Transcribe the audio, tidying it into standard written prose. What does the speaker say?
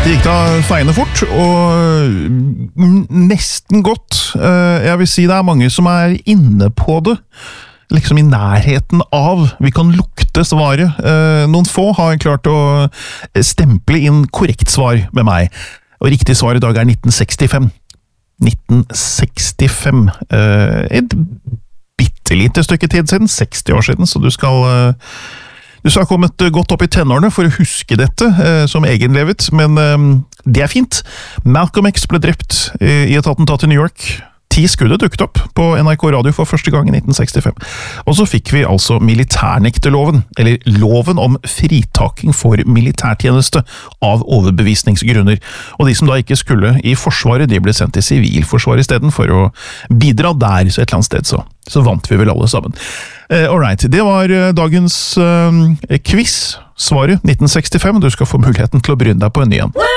Dette gikk da feiende fort, og nesten godt. Jeg vil si det mange som inne på det, liksom I nærheten av. Vi kan lukte svaret. Noen få har klart å stemple inn korrekt svar med meg. Og riktig svar I dag 1965. 1965. Et bittelite stykke tid siden, 60 år siden, så du skal kommet godt opp I tenårene for å huske dette som egenlevet, men det fint. Malcolm X ble drept I et attentat I New York. 10 skuddet dukket opp på NRK Radio for første gang I 1965. Og så fikk vi altså militærnekterloven, eller loven om fritaking for militærtjeneste av overbevisningsgrunner. Og de som da ikke skulle I forsvaret, de ble sendt til sivilforsvaret I stedet for å bidra der, så et eller annet sted så vant vi vel alle sammen. Alright, det var dagens quiz. Svaret 1965. Du skal få muligheten til å bryne deg på en ny en.